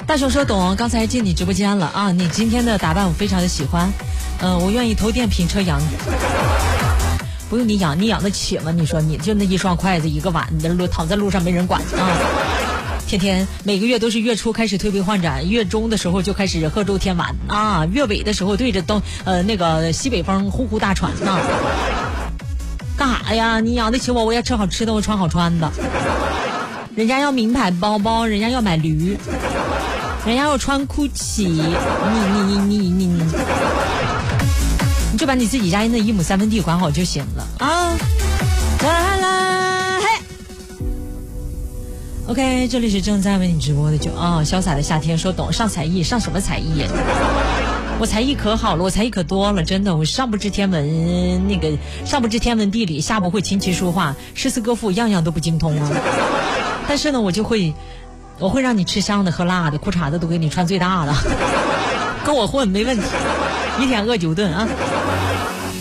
大雄说懂，刚才进你直播间了啊！你今天的打扮我非常的喜欢，我愿意投电瓶车养你。不用你养，你养得起吗？你说你就那一双筷子一个碗，你躺在路上没人管啊！天天每个月都是月初开始推杯换盏，月中的时候就开始贺州天晚啊，月尾的时候对着那个西北风呼呼大喘啊！干啥呀？你养得起我，我要吃好吃的，我穿好穿的。人家要名牌包包，人家要买驴，人家要穿GUCCI，你就把你自己家那1亩3分地管好就行了啊！来来，嘿 ，OK， 这里是正在为你直播的潇洒的夏天说懂，上才艺上什么才艺呀？我才艺可好了，我才艺可多了，真的，我上不知天文地理，下不会琴棋书画，诗词歌赋样样都不精通啊。但是呢，我会让你吃香的喝辣的，裤衩子都给你穿最大的，跟我混没问题，一天饿9顿啊。